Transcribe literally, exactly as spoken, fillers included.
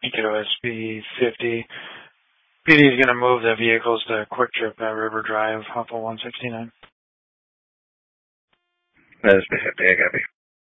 Eco S B fifty. P D is going to move the vehicles to Quick Trip at River Drive off of one sixty-nine. S B fifty, I copy.